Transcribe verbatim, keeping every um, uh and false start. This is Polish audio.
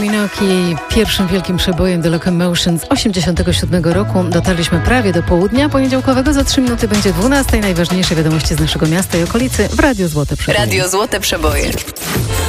Minoki pierwszym wielkim przebojem The Locomotion z osiemdziesiątego siódmego roku. Dotarliśmy prawie do południa poniedziałkowego. Za trzy minuty będzie dwunasta. Najważniejsze wiadomości z naszego miasta i okolicy w Radiu Złote Przeboje. Radio Złote Przeboje.